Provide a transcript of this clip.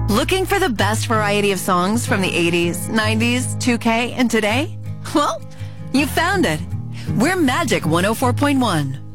Looking for the best variety of songs from the 80s, 90s, 2K, and today? Well, you found it. We're Magic 104.1.